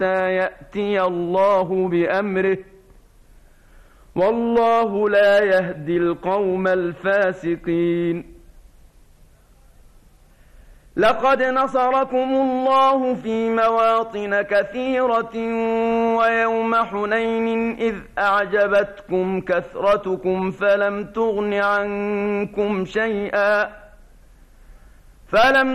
حتى يأتي الله بأمره، والله لا يهدي القوم الفاسقين. لقد نصركم الله في مواطن كثيرة ويوم حنين إذ أعجبتكم كثرتكم فلم تغن عنكم شيئا